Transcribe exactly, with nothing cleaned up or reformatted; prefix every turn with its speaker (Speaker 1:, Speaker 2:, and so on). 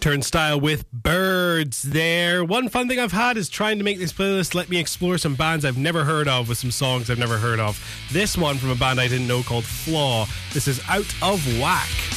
Speaker 1: Turnstile with Birds there. One fun thing I've had is trying to make this playlist let me explore some bands I've never heard of with some songs I've never heard of. This one from a band I didn't know called Flaw. This is Out of Whack.